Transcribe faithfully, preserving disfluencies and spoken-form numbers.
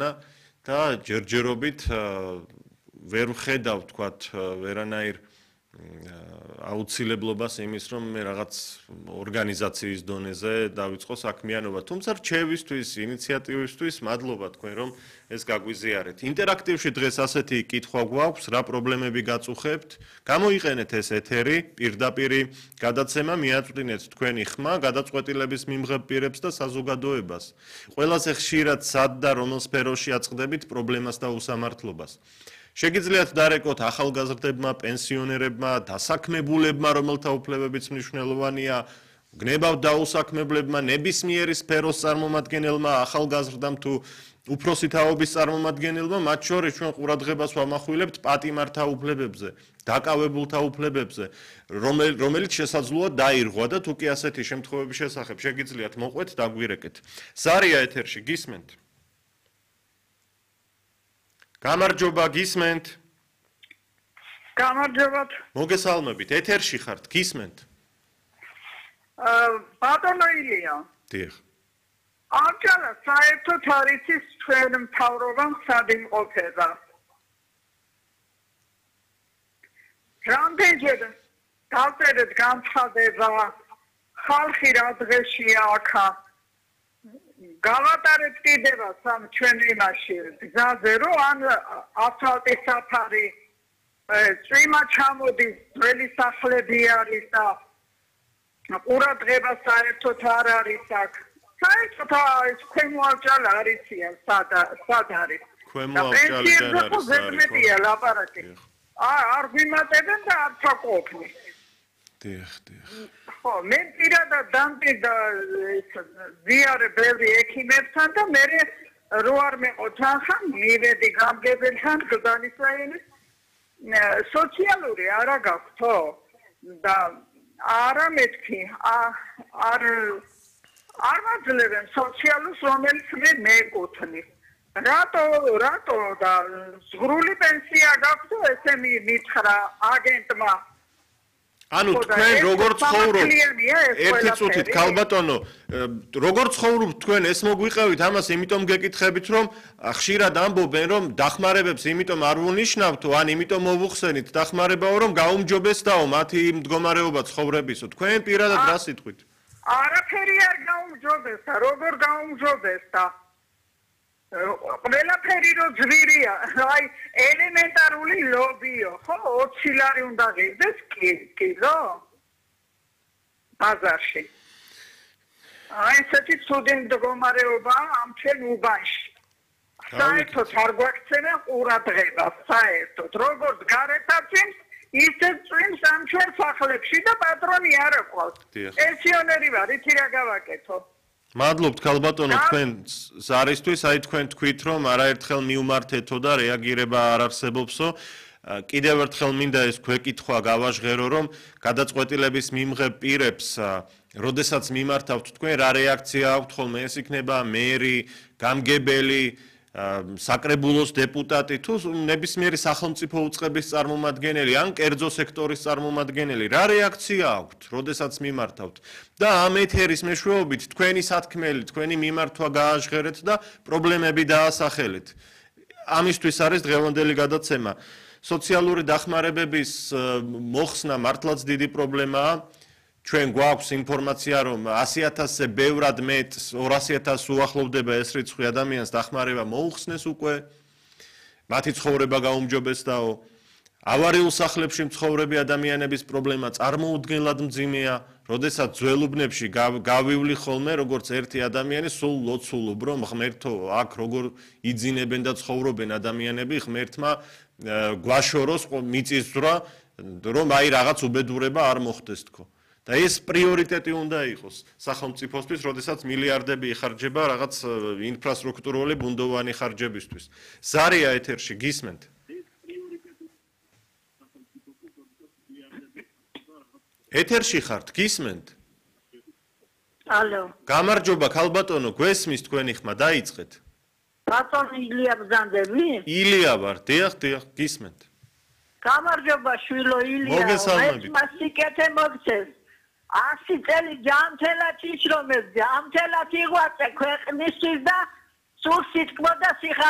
ქვეყანა და ჯერჯერობით ვერ ვხედავ თქვათ ვერანაირ აუცილებლობას იმის რომ მე რაღაც ორგანიზაციის დონეზე დავიწყო საქმიანობა. თუმცა რჩევისთვის, ინიციატივისთვის მადლობა თქვენ რომ ეს გაგვიზიარეთ. ინტერაქტივში დღეს ასეთი კითხვა გვაქვს, რა პრობლემები გაწუხებთ? გამოიყენეთ ეს ეთერი, პირდაპირი გადაცემა, მიაწვდინეთ თქვენი ხმა, გადაწყვეტილების მიმღებ პირებს და საზოგადოებას. ყველაზე ხშირად სად და რომელ სფეროში აწყდებით პრობლემას და უსამართლობას? შეგიძლიათ დარეკოთ ახალგაზრდებმა, პენსიონერებმა, დასაქმებულებმა, რომელთა უფლებებიც მნიშვნელოვანია, გნებავთ დაუსაქმებლებმა, ნებისმიერი სფეროს წარმომადგენელმა, ახალგაზრდამ თუ უფროსი თაობის წარმომადგენელმა, მათ შორის ჩვენ ყურადღებას ვამახვილებთ პატიმართა უფლებებზე, დაკავებულთა უფლებებზე, რომელიც შესაძლოა დაირღვა და თუ კი ასეთი შემთხვევების შესახებ შეგიძლიათ მოყვეთ, დაგვირეკეთ. ზარია ეთერში, გისმენთ? გამარჯობა, გისმენთ? გამარჯობათ. მოგესალმებით, ეთერში ხართ, გისმენთ? ბატონო ილია. დიახ. ამჯერა საერთოდ არის ის ჩვენ მთავრობამ სად იმყოფება. რამდენჯერ დავწერეთ განცხადება, ხალხი რა დღეშია აქა. გავატარეთ კიდევაც ამ ჩვენ იმაში გზაზე რომ ან ასფალტის საფარი წვიმა ჩამოდის ძველი სახლები არის და ყურადღება საერთოდ არ არის აქ საერთოდ ეს ქვემოავჭალა არიციან სად სად არის ქვემოავჭალი და ზედმეტია ლაპარაკი არ გვიმატებენ და არ თაკოფნი დიახ დიახ ხო მე პირადად დამტირდა ზიარე ბევრი ექიმებთან და მე რო არ მეყო თანხა მივედი გამგებელთან გზანის რაიონის სოციალური არა გაქვთო და არა მეთქი არ არ მაძლევენ სოციალურს რომელიც მე მეკუთვნი რატო რატო და ზღრული პენსია გაქვთო ესე მითხრა აგენტმა ანუ თქვენ როგორ ცხოვრობთ ერთი წუთით ქალბატონო როგორ ცხოვრობთ თქვენ ეს მოგვიყევით ამას იმიტომ გეკითხებით რომ ხშირად ამბობენ რომ დახმარებებს იმიტომ არ ვუნიშნავთო ან იმიტომ მოვუხსენით დახმარებაო რომ გაუმჯობესდაო მათი მდგომარეობა ცხოვრებისო თქვენ პირადად რა სიტყვით არაფერი არ გაუმჯობესდა როგორ გაუმჯობესდა ყველაფერი რო ძვირია აი ელემენტარული ლობიო ხო ოცი ლარი უნდა ღირდეს კილო ბაზარში აი ესეთი ცუდი მდგომარეობა ამ ჩვენ უბანში საერთოდ არ გვაქცევენ ყურადღება საერთოდ როგორც გარეთაცემს ისე წვიმს ამ ჩვენ სახლებში და პატრონი არ აქვს პენსიონერი ვარ იცი რა გავაკეთო მადლობთ ქალბატონო თქვენ ზარისთვის, აი თქვენ თქვით რომ არაერთხელ მიუმართეთო და რეაგირება არ არსებობსო. კიდევ ერთხელ მინდა ეს გვეკითხვა გავაჟღერო რომ გადაწყვეტილების მიმღებ პირებს, როდესაც მიმართავთ თქვენ რა რეაქცია აქვთ ხოლმე ეს იქნება მერი, გამგებელი, საკრებულოს დეპუტატი თუ ნებისმიერი სახელმწიფო უწყების წარმომადგენელი ან კერძო სექტორის წარმომადგენელი რა რეაქცია აქვთ როდესაც მიმართავთ და ამ ეთერის მეშვეობით თქვენი სათქმელი თქვენი მიმართვა გააჟღერეთ და პრობლემები დაასახელეთ ამისთვის არის დღევანდელი გადაცემა სოციალური დახმარებების მოხსნა მართლაც დიდი პრობლემაა ჩვენ გვაქვს ინფორმაცია რომ ასი ათასზე ბევრად მეტ ორასი ათასს უახლოვდება ეს რიცხვი ადამიანს დახმარება მოუხსნეს უკვე მათი ცხოვრება გაუმჯობესდაო ავარიულ სახლებში მცხოვრები ადამიანების პრობლემა წარმოუდგენლად მძიმეა როდესაც ძველუბნებში გავივლი ხოლმე როგორც ერთი ადამიანი სულ ლოცულობ რომ ღმერთო აქ როგორ იძინებენ და ცხოვრობენ ადამიანები ღმერთმა გვაშოროს მიწისძვრა რომ აი რაღაც უბედურება არ მოხდეს თქო და ეს პრიორიტეტი უნდა იყოს სახელმწიფოსთვის, როდესაც მილიარდები იხარჯება რაღაც ინფრასტრუქტურული ბუნდოვანი ხარჯებისთვის. ზარია ეთერში, გისმენთ? ეთერში ხართ, გისმენთ? ალო. გამარჯობა, ქალბატონო, გვესმის თქვენი ხმა, დაიწყეთ. ბატონო ილია ბზანდები? ილია ვარ, დიახ, დიახ, გისმენთ. გამარჯობა, შვილო ილია. მოგესალმებით. ეს მასიკეთე მოგცეს. ასი წელი ჯანმრთელად იშრომებდი, ამთელად იღვაწე ქვეყნისთვის და სულ სიტყვა და სიხარული